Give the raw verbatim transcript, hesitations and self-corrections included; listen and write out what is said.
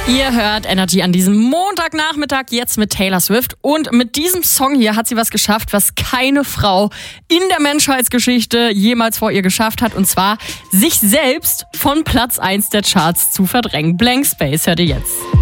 Ihr hört Energy an diesem Montagnachmittag jetzt mit Taylor Swift. Und mit diesem Song hier hat sie was geschafft, was keine Frau in der Menschheitsgeschichte jemals vor ihr geschafft hat. Und zwar sich selbst von Platz eins der Charts zu verdrängen. Blank Space hört ihr jetzt.